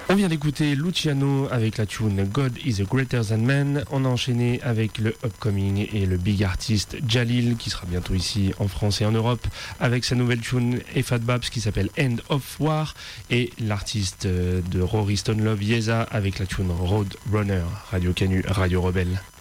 On vient d'écouter Luciano avec la tune God is a Greater Than Man. On a enchaîné avec le upcoming et le big artiste Jalil qui sera bientôt ici en France et en Europe avec sa nouvelle tune et Fat Babs qui s'appelle End of War et l'artiste de Rory Stone Love Yeza avec la tune Road Runner. Radio Canu, Radio Rebelle.